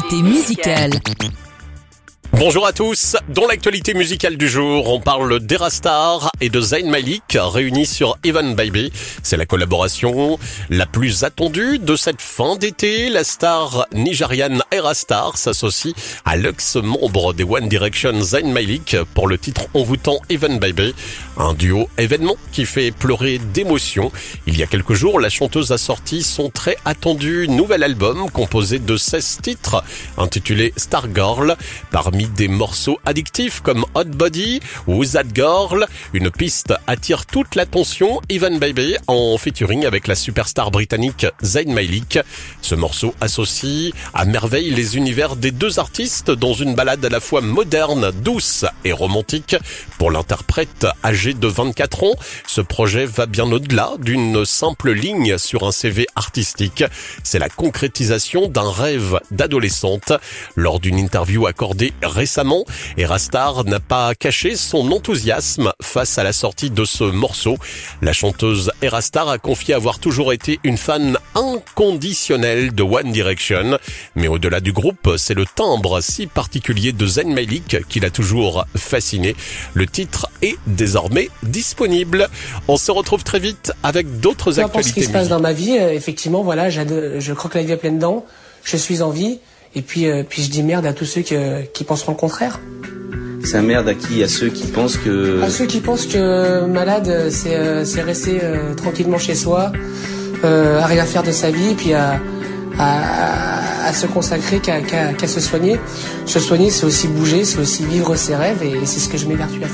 l'actualité musicale. Bonjour à tous. Dans l'actualité musicale du jour, on parle d'Erastar et de Zayn Malik réunis sur Even Baby. C'est la collaboration la plus attendue de cette fin d'été. La star nigériane Erastar s'associe à l'ex-membre des One Direction Zayn Malik pour le titre envoûtant Even Baby. Un duo événement qui fait pleurer d'émotion. Il y a quelques jours, la chanteuse a sorti son très attendu nouvel album composé de 16 titres intitulé Star Girl. Parmi des morceaux addictifs comme Hot Body ou That Girl, une piste attire toute l'attention, Even Baby en featuring avec la superstar britannique Zayn Malik. Ce morceau associe à merveille les univers des deux artistes dans une balade à la fois moderne, douce et romantique. Pour l'interprète âgé de 24 ans, ce projet va bien au-delà d'une simple ligne sur un CV artistique. C'est la concrétisation d'un rêve d'adolescente. Lors d'une interview accordée récemment, Erastar n'a pas caché son enthousiasme face à la sortie de ce morceau. La chanteuse Erastar a confié avoir toujours été une fan inconditionnelle de One Direction. Mais au-delà du groupe, c'est le timbre si particulier de Zayn Malik qui l'a toujours fasciné. Le titre est désormais disponible. On se retrouve très vite avec d'autres actualités. Peu importe ce qui se passe dans ma vie, effectivement, voilà, je crois que la vie est pleine dents, je suis en vie. Et puis je dis merde à tous ceux qui penseront le contraire. C'est un merde à ceux qui pensent que... À ceux qui pensent que malade, c'est rester tranquillement chez soi, à rien faire de sa vie, puis à se consacrer qu'à se soigner. Se soigner, c'est aussi bouger, c'est aussi vivre ses rêves, et c'est ce que je m'évertue à faire.